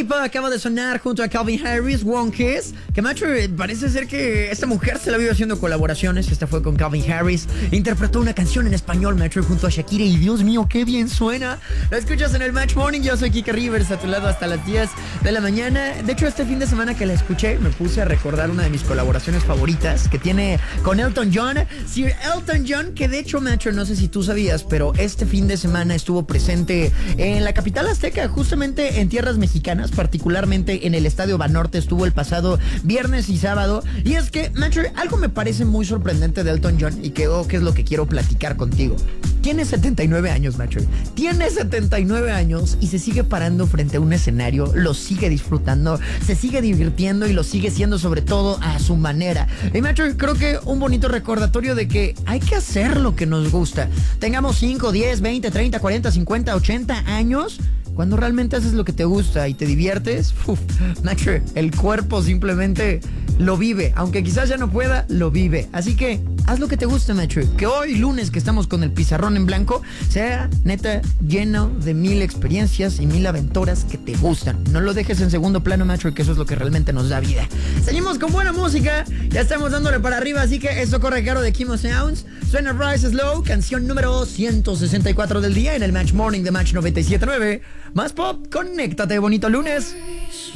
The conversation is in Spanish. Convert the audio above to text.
Lipa acaba de sonar junto a Calvin Harris, One Kiss. Que macho, parece ser que esta mujer se la vive haciendo colaboraciones. Esta fue con Calvin Harris. Interpretó una canción en español, macho, junto a Shakira. Y Dios mío, qué bien suena. La escuchas en el Match Morning. Yo soy Kike Rivers, a tu lado hasta las 10 de la mañana. De hecho, este fin de semana que la escuché, me puse a recordar una de mis colaboraciones favoritas que tiene con Elton John. Sir Elton John, que de hecho, macho, no sé si tú sabías, pero este fin de semana estuvo presente en la capital azteca, justamente en tierras mexicanas, particularmente en el Estadio Banorte. Estuvo el pasado viernes y sábado. Y es que, macho, algo me parece muy sorprendente de Elton John y que es lo que quiero platicar contigo. Tiene 79 años, macho. Tiene 79 años y se sigue parando frente a un escenario, lo sigue disfrutando, se sigue divirtiendo y lo sigue siendo sobre todo a su manera. Y, macho, creo que un bonito recordatorio de que hay que hacer lo que nos gusta. Tengamos 5, 10, 20, 30, 40, 50, 80 años. Cuando realmente haces lo que te gusta y te diviertes, macho, el cuerpo simplemente lo vive. Aunque quizás ya no pueda, lo vive. Así que haz lo que te gusta, macho. Que hoy, lunes, que estamos con el pizarrón en blanco, sea neta lleno de 1000 experiencias y 1000 aventuras que te gustan. No lo dejes en segundo plano, macho, que eso es lo que realmente nos da vida. Seguimos con buena música. Ya estamos dándole para arriba, así que esto corre caro de Kimo Sounds. Suena Rise Slow, canción número 164 del día en el Match Morning de Match 97.9. Más pop, conéctate, bonito lunes.